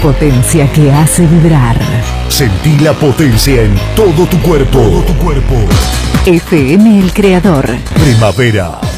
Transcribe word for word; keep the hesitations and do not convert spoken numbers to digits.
Potencia que hace vibrar. Sentí la potencia en todo tu cuerpo. Todo tu cuerpo. F M El Creador. Primavera.